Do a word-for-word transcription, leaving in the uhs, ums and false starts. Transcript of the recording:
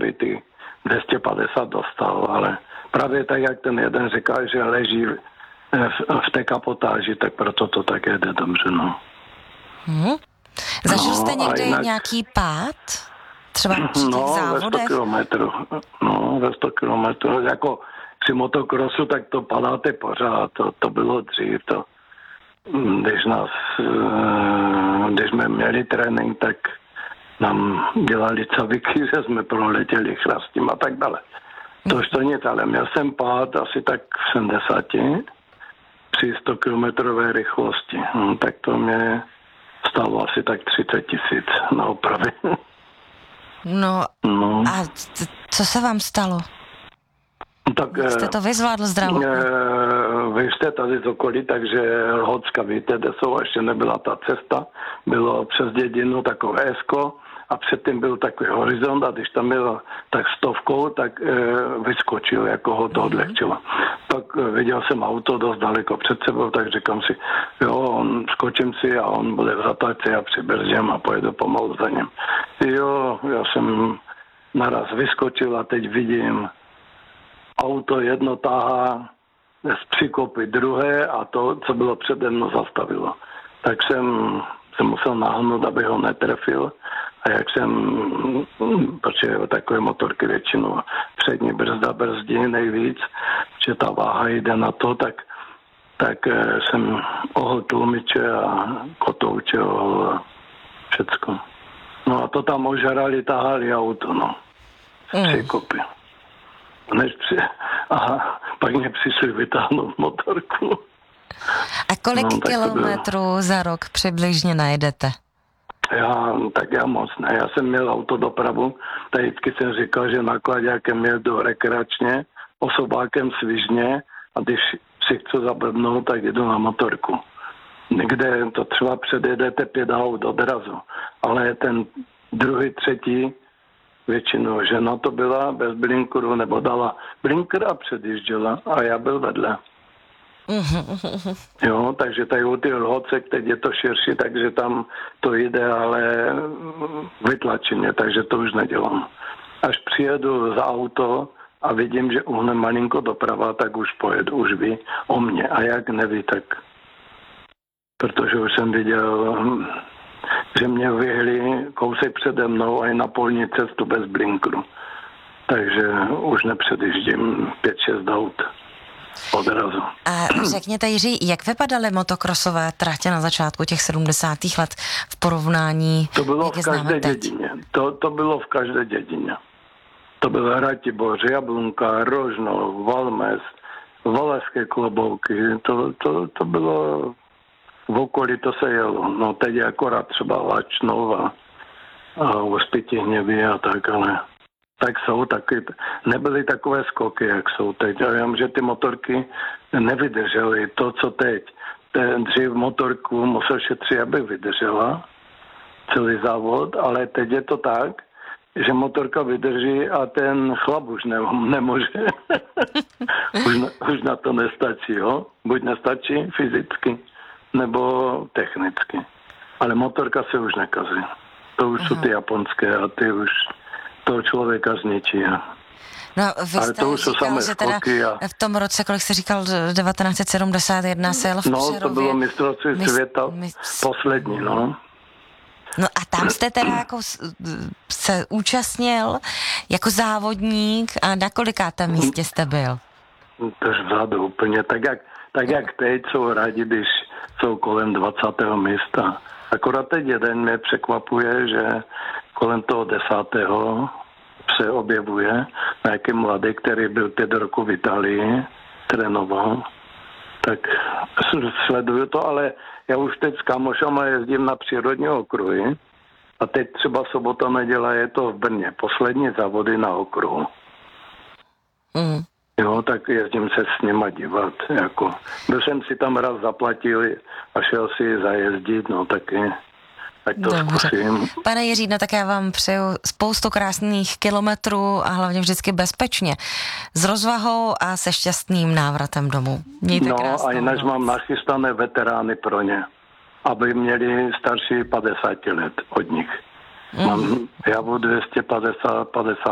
by ty dvě stě padesát dostal, ale právě tak, jak ten jeden říkal, že leží v, v té kapotáži, tak proto to tak jede dobře, no. Hmm. Zažil no, jste někdy jinak... nějaký pád? Třeba při těch no, závodech? ve sto kilometrů. No, ve sto kilometrů. Jako při motokrosu, tak to padáte pořád. To, to bylo dřív. To, když nás, když jsme měli trénink, tak nám dělali caviky, že jsme proletěli chrastím a tak dále. To už to nic, ale měl jsem pád asi tak v sedmdesáti při sto kilometrové rychlosti. No, tak to mě stalo asi tak třicet tisíc na opravy. No, no. A co se vám stalo? Tak, jste to vyzvládl zdravotně? Vy jste tady z okolí, takže Lhocka, víte, kde jsou, ještě nebyla ta cesta. Bylo přes dědinu takové esko a předtím byl takový horizont a když tam byl tak stovkou, tak e, vyskočil, jako ho to odlehčilo. Pak viděl jsem auto dost daleko před sebou, tak říkám si, jo, on, skočím si a on bude v zatáčce, já přibrzdím a pojedu pomalu za ním. Jo, já jsem naraz vyskočil a teď vidím, auto jedno táhá z přikopy druhé a to, co bylo přede mnou, zastavilo. Tak jsem se musel nahnout, aby ho netrefil. A jak jsem, protože takové motorky většinou přední brzda brzdí nejvíc, že ta váha jde na to, tak, tak jsem ohl tlumiče a kotouče ohl a všecko. No a to tam ožrali, tahali auto, no. Z přikopy. Než při... Aha, pak mě přišli vytáhnout motorku. A kolik no, kilometrů za rok přibližně najedete? Já, tak já moc ne. Já jsem měl autodopravu, tak vždycky jsem říkal, že nakladňákem jedu rekreačně, osobákem svižně a když si chci zablbnout, tak jedu na motorku. Někde to třeba předjedete pět aut odrazu, ale ten druhý, třetí většinou žena to byla bez blinkru, nebo dala blinkr a předjížděla a já byl vedle. Jo, takže tady u ty Lhocek, teď je to širší, takže tam to jde, ale vytlačí mě, takže to už nedělám. Až přijedu za auto a vidím, že uhne malinko doprava, tak už pojedu, už ví o mě. A jak neví, tak protože už jsem viděl, že mě vyhli kousek přede mnou a i na polní cestu bez blinkru. Takže už nepředjíždím pět šest aut odrazu. A řekněte, Jiří, jak vypadaly motokrosové tratě na začátku těch sedmdesátých let v porovnání? To bylo v každé dědině. To, to bylo v každé dědině. To bylo Ratiboř, Jablunka, Rožno, Valmes, Valašské Klobouky. To, to, to bylo v okolí, to se jelo. No teď je akorát třeba Lačnov a, a Uspětí Hněví a tak, ale tak jsou taky, nebyly takové skoky, jak jsou teď. Já vím, že ty motorky nevydržely to, co teď. Ten dřív motorku musel šetřit, aby vydržela celý závod, ale teď je to tak, že motorka vydrží a ten chlap už ne, nemůže. už, na, už na to nestačí, jo? Buď nestačí fyzicky, nebo technicky. Ale motorka se už nekazí. To už Aha. jsou ty japonské a ty už toho člověka zničí. No, vy ale jste to už jsou říkal, že teda a... v tom roce, kolik jste říkal, devatenáct set sedmdesát jedna se jel v Přerově. No, to bylo mistrovství Mist... světa Mist... poslední, no. No a tam jste teda jako se účastnil jako závodník a na kolikátém místě jste byl? Tož vzadu úplně, tak jak, tak jak teď jsou rádi, když jsou kolem dvacátého místa. Akorát teď jeden mě překvapuje, že kolem toho desátého se objevuje nějaký mladý, který byl pět roků v Itálii, trénoval. Tak sleduju to, ale já už teď s kamošama jezdím na přírodní okruhy a teď třeba sobota, neděle je to v Brně. Poslední závody na okruhu. Mm. Jo, tak jezdím se s nima dívat. Jako. Byl jsem si tam raz zaplatil a šel si zajezdit, no taky. Ať to Dobře. zkusím. Pane Jiří, no tak já vám přeju spoustu krásných kilometrů a hlavně vždycky bezpečně. S rozvahou a se šťastným návratem domů. Mějte no krásnou a jinak noc. mám nachystané veterány pro ně, aby měli starší padesát let od nich. Mm. Mám Javu dvě stě padesát, padesát